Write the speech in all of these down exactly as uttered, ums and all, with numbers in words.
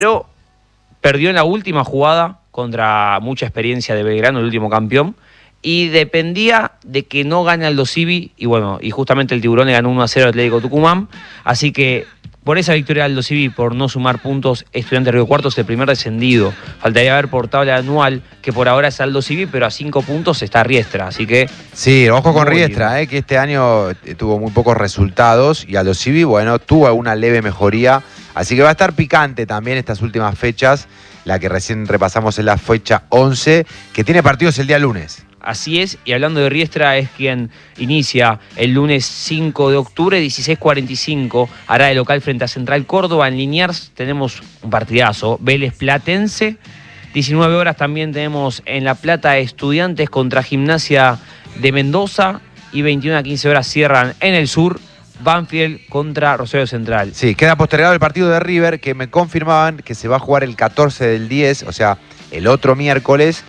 Pero perdió en la última jugada contra mucha experiencia de Belgrano, el último campeón, y dependía de que no gane Aldo Civi, y bueno, y justamente el Tiburón le ganó uno a cero al Atlético Tucumán, así que por esa victoria de Aldo Civi, por no sumar puntos, Estudiantes de Río Cuarto es el primer descendido. Faltaría ver por tabla anual, que por ahora es Aldo Civi, pero a cinco puntos está Riestra, así que... Sí, ojo con Riestra, eh, que este año tuvo muy pocos resultados, y Aldo Civi, bueno, tuvo una leve mejoría, así que va a estar picante también estas últimas fechas, la que recién repasamos en la fecha once, que tiene partidos el día lunes. Así es, y hablando de Riestra, es quien inicia el lunes cinco de octubre, dieciséis cuarenta y cinco, hará de local frente a Central Córdoba. En Liniers tenemos un partidazo, Vélez Platense. diecinueve horas también tenemos en La Plata Estudiantes contra Gimnasia de Mendoza. Y veintiuna a quince horas cierran en el sur, Banfield contra Rosario Central. Sí, queda postergado el partido de River, que me confirmaban que se va a jugar el catorce del diez, o sea, el otro miércoles,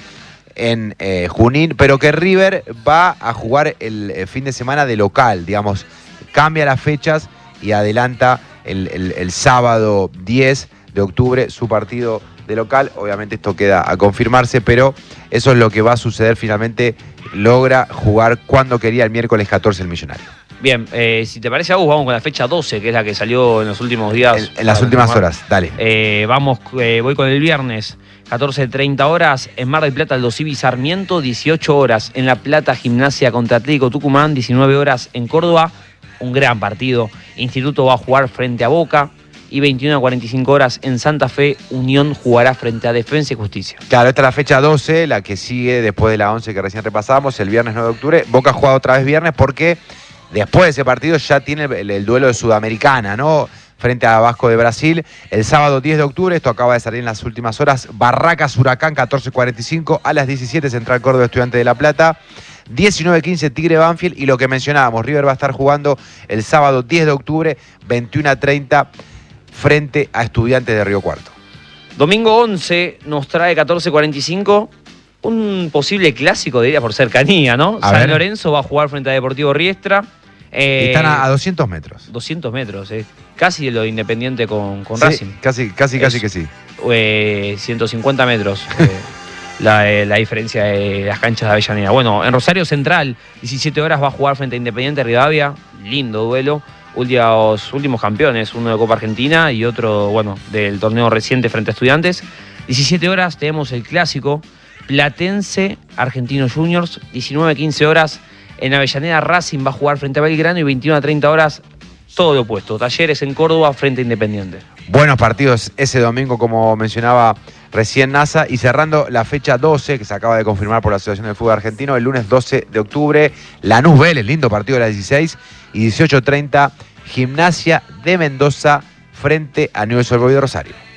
en eh, Junín, pero que River va a jugar el, el fin de semana de local, digamos, cambia las fechas y adelanta el, el, el sábado diez de octubre su partido de local. Obviamente esto queda a confirmarse, pero eso es lo que va a suceder finalmente. Logra jugar cuando quería el miércoles catorce el Millonario. Bien, eh, si te parece a vos, vamos con la fecha doce, que es la que salió en los últimos días. En, en las últimas horas, dale. Eh, vamos, eh, voy con el viernes, catorce treinta horas, en Mar del Plata, Aldo Civi Sarmiento, dieciocho horas en La Plata, Gimnasia contra Atlético Tucumán, diecinueve horas en Córdoba, un gran partido. Instituto va a jugar frente a Boca, y veintiuna a cuarenta y cinco horas en Santa Fe, Unión jugará frente a Defensa y Justicia. Claro, esta es la fecha doce, la que sigue después de la once que recién repasamos, el viernes nueve de octubre. Boca juega otra vez viernes porque después de ese partido ya tiene el, el duelo de Sudamericana, ¿no? Frente a Vasco de Brasil. El sábado diez de octubre, esto acaba de salir en las últimas horas, Barracas Huracán, catorce cuarenta y cinco, a las diecisiete, Central Córdoba, Estudiantes de La Plata. diecinueve quince, Tigre Banfield, y lo que mencionábamos, River va a estar jugando el sábado diez de octubre, veintiuna treinta, frente a Estudiantes de Río Cuarto. Domingo once nos trae catorce cuarenta y cinco, un posible clásico, diría, por cercanía, ¿no? A San ver. Lorenzo va a jugar frente a Deportivo Riestra. Eh, Están a, a doscientos metros. doscientos metros, eh. Casi lo de Independiente con, con Sí, Racing. casi, casi, casi Es, que sí. Eh, ciento cincuenta metros. eh, la, eh, la diferencia de las canchas de Avellaneda. Bueno, en Rosario Central, diecisiete horas va a jugar frente a Independiente Rivadavia. Lindo duelo. Últimos, últimos campeones, uno de Copa Argentina y otro, bueno, del torneo reciente frente a Estudiantes. diecisiete horas tenemos el clásico Platense Argentino Juniors. diecinueve quince horas en Avellaneda, Racing va a jugar frente a Belgrano, y veintiuna treinta horas todo lo opuesto, Talleres en Córdoba frente a Independiente. Buenos partidos ese domingo, como mencionaba recién NASA, y cerrando la fecha doce, que se acaba de confirmar por la Asociación del Fútbol Argentino, el lunes doce de octubre, Lanús Vélez, lindo partido de las dieciséis, y dieciocho treinta, Gimnasia de Mendoza frente a Newell's Old Boys de Rosario.